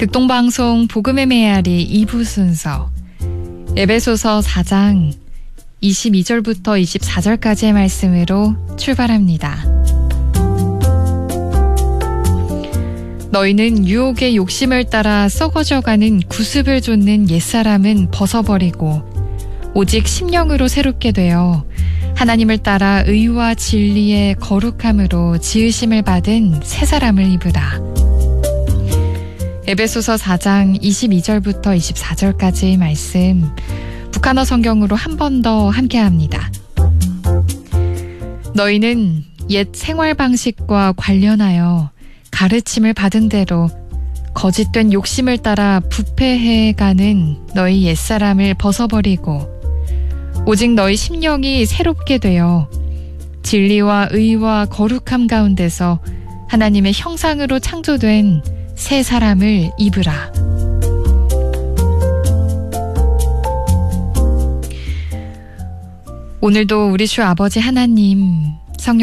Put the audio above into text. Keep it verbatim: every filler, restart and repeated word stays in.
극동방송 복음의 메아리 이 부 순서 에베소서 사 장 이십이 절부터 이십사 절까지의 말씀으로 출발합니다. 너희는 유혹의 욕심을 따라 썩어져가는 구습을 좇는 옛사람은 벗어버리고 오직 심령으로 새롭게 되어 하나님을 따라 의와 진리의 거룩함으로 지으심을 받은 새 사람을 입으라. 에베소서 사 장 이십이 절부터 이십사 절까지의 말씀 북한어 성경으로 한 번 더 함께합니다. 너희는 옛 생활 방식과 관련하여 가르침을 받은 대로 거짓된 욕심을 따라 부패해가는 너희 옛사람을 벗어버리고 오직 너희 심령이 새롭게 되어 진리와 의와 거룩함 가운데서 하나님의 형상으로 창조된 새 사람을 입으라. 오늘도 우리 주 아버지 하나님